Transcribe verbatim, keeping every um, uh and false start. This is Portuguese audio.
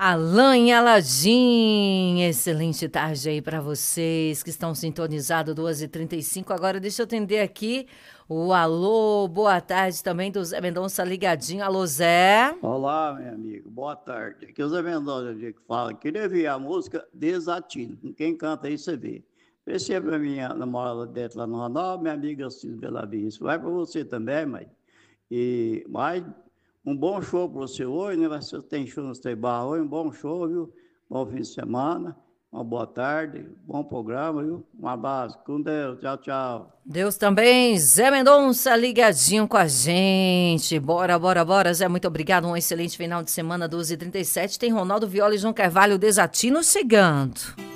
Alain e Aladim, excelente tarde aí para vocês que estão sintonizados, duas e trinta e cinco. Agora deixa eu atender aqui o alô, boa tarde também do Zé Mendonça ligadinho. Alô, Zé. Olá, meu amigo, boa tarde. Aqui é o Zé Mendonça que fala. Queria ver a música Desatino. Quem canta aí você vê. Prestei pra minha namorada dentro lá no Ronaldo, minha amiga Cida Bela Vista. Vai para você também, mãe. E mais um bom show para você hoje, né? Você tem show no Stay Bar hoje, um bom show, viu? Bom fim de semana, uma boa tarde, bom programa, viu? Um abraço, com Deus, tchau, tchau. Deus também, Zé Mendonça ligadinho com a gente. Bora, bora, bora, Zé, muito obrigado. Um excelente final de semana, duas e trinta e sete. Tem Ronaldo Viola e João Carvalho, Desatino chegando.